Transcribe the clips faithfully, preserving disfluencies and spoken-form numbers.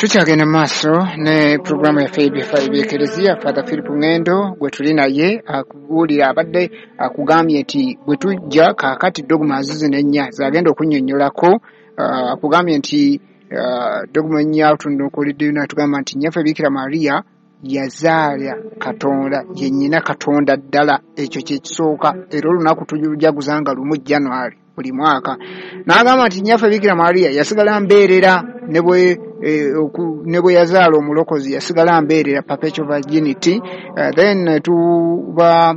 tukyagenda maaso ne programu yaffe ebifaayo by'ekereziya Father Philip Ngendo gwe tuli naye akubuulira abadde akugambye nti bwe tujja kaakati dogma zino ennya zagenda okunnyonnyolako. Akugambye nti dogma ennya tunukulidde natugamba nti nnyaffe Bikira Maria yazaala Katonda ye nnyina Katonda ddala. Ekyo kye kisooka era olunaku tujaguzanga lumu January buli mwaka. N'agamba nti nnyaffe Bikira Maria yasigala mbeerera ne bwe eh, ne bwe yazaala omulokozi yasigala mbeerera perpetual virginity. Uh, then ne tuba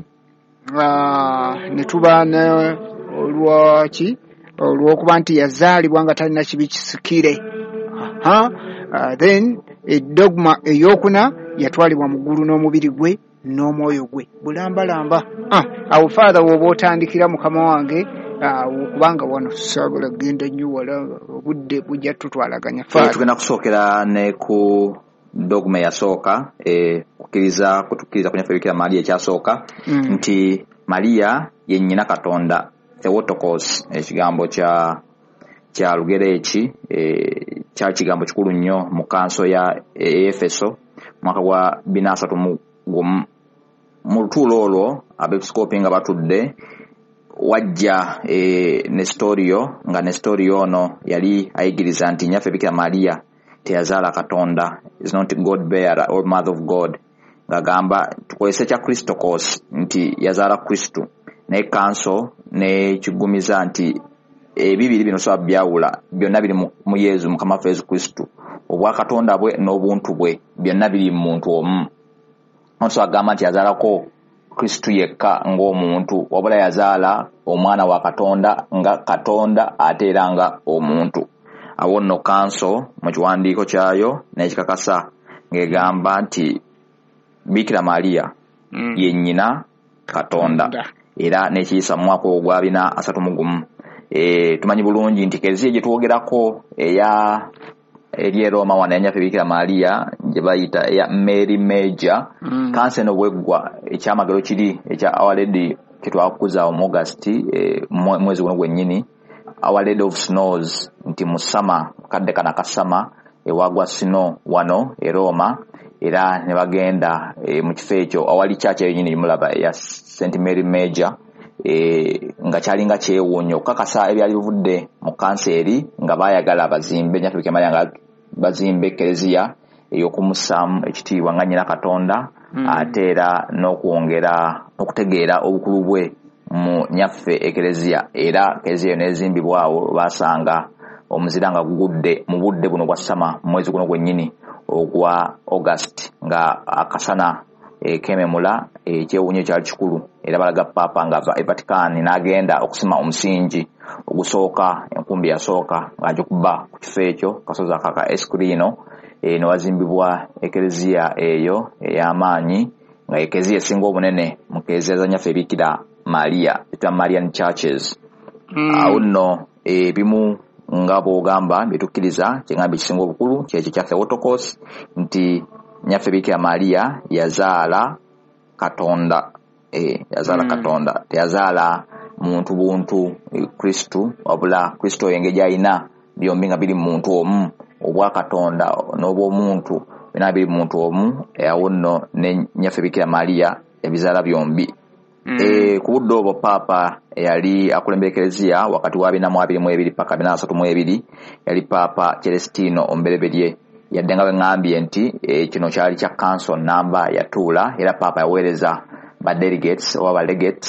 uh, ne tuba ne olwaki olw'okuba nti yazaalibwa nga talina kibi kisikire. Uh, uh, then edogma eyokuna yatwalibwa mu ggulu n'omubiri gwe n'omwoyo gwe bulambalamba. Ah, awo Father woba otandikira mukama wange okubanga wano saagala genda nnyo wala obudde bujja tutwalaganya. Father tugenda kusookera ne ku dogma yasooka e, kukiriza kutukiriza ku nnyaffe Bikira Maria ekyasooka mm. nti Maria ye nnyina Katonda, Theotokos, ekigambo kya kya Lugereki e, kya kigambo kikulu nnyo mu kanso ya e, Efeso mwaka gwa bina asatu mu mu lutuulo olwo abepiskopi nga batudde wajja e, Nestorio nga Nestorio ono yali ayigiriza nti nnyaffe Bikira Maria teyazaala Katonda, is not God bearer or mother of God, ngagamba tukozese kya Christokos nti yazaala Kristu. Ne kanso ne kigumiza nti ebibiri bino soba byawula byonna biri mu Yesu Mukama waffe Yesu Kristu, obwa Katonda bwe n'obuntu bwe byonna biri mu muntu omu. Onso agamba nti yazaalako Kristu yekka ng'omuntu, wabula yazaala omwana wa Katonda nga Katonda ate era nga omuntu. Awo nno kanso mu kiwandiiko kyayo n'ekikakasa ng'egamba nti Bikira Maria mm. ye nnyina Katonda era n'ekiyisa mu mwaka ogwa bina asatu mu gumu. E, tumanyi bulungi nti kereziya gye twogerako eya eri Roma wana nnyaffe Bikira Maria gye bayita eya Mary Major mm. kansa eno bweggwa ekyamagero kiri ekya Our Lady kye twakuza mu August e, mwezi guno gwennyini, Our Lady of Snows, nti musama kadde kana kasama ewagwa sino wano e Roma era ne bagenda e, mu kifo ekyo awali kyakya yennyini mulaba eya Saint Mary Major e, nga kyalinga kyewuunyo kakasa ebyali bivudde mu kanseri nga bayagala bazimbe nnyaffe Bikira Maria nga bazimbe ekereziya ey'okumussaamu ekitiibwa nga nnyina Katonda mm. ate era n'okwongera okutegeera obukulu bwe mu nnyaffe ekereziya. Era ekereziya n'ezimbibwawo basanga omuzira nga gugudde mu budde buno bwa sama mu mwezi guno gwennyini ogwa August nga akasana e, kememula ekyewuunyo e, kyali kikulu era balaga Papa nga ava e Vatican n'agenda okusima omusingi ogusooka enkumbi yasooka ng'agikuba ku kifo ekyo kasozi akaka Esquilino e, ne wazimbibwa ekereziya eyo ey'amaanyi nga ekereziya esinga obunene mu kereziya za nnyaffe Bikira Maria, etwa Marian Churches. Mm. Awo nno ebimu nga bw'ogamba byetukkiriza kyeŋŋambye kisinga obukulu kyekyo kya Theotokos nti nnyaffe Bikira Maria yazaala Katonda. E, yazaala mm. Katonda, teyazaala muntu buntu e, Kristu, wabula Kristu oyo engeri alina byombi nga biri muntu omu, obwa Katonda n'obw'omuntu bina biri muntu omu. E, awo nno ne nnyaffe Bikira Maria ebizaala byombi. Mm. E, ku budde obwo Papa yali akulembera ekereziya wakati wa bina mu abiri mu ebiri paka bina asatu mu ebiri yali Papa Celestino omubereberye. Yadde nga bwe nti e, kino kyali kya council namba yatuula era Papa yaweereza ba delegates oba ba legates